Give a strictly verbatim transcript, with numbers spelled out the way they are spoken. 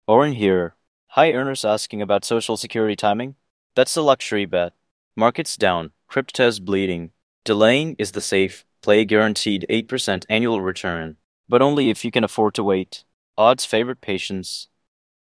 Oren here. High earners asking about Social Security timing? That's the luxury bet. Markets down, crypto's bleeding. Delaying is the safe, play guaranteed eight percent annual return. But only if you can afford to wait. Odds favored patience.